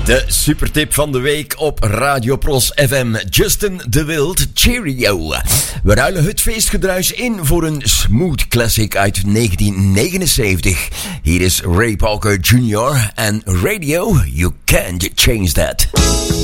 De supertip van de week op Radio Pros FM. Justin de Wild, Cheerio. We ruilen het feestgedruis in voor een smooth classic uit 1979. Hier is Ray Parker Jr. en Radio, You Can't Change That.